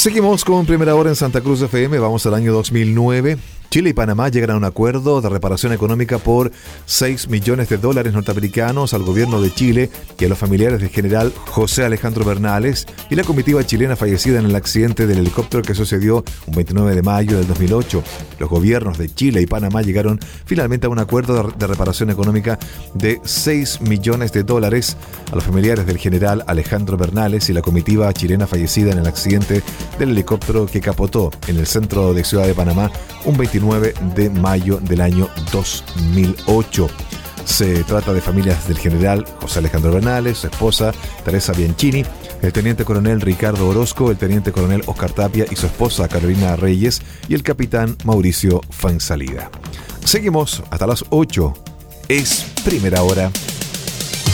Seguimos con Primera Hora en Santa Cruz FM. Vamos al año 2009. Chile y Panamá llegan a un acuerdo de reparación económica por $6 millones norteamericanos al gobierno de Chile y a los familiares del general José Alejandro Bernales y la comitiva chilena fallecida en el accidente del helicóptero que sucedió un 29 de mayo del 2008. Los gobiernos de Chile y Panamá llegaron finalmente a un acuerdo de reparación económica de $6 millones a los familiares del general Alejandro Bernales y la comitiva chilena fallecida en el accidente del helicóptero que capotó en el centro de Ciudad de Panamá un 29 de mayo del año 2008. Se trata de familias del general José Alejandro Bernales, su esposa Teresa Bianchini, el teniente coronel Ricardo Orozco, el teniente coronel Oscar Tapia y su esposa Carolina Reyes y el capitán Mauricio Fansalida. Seguimos hasta las 8. Es Primera Hora.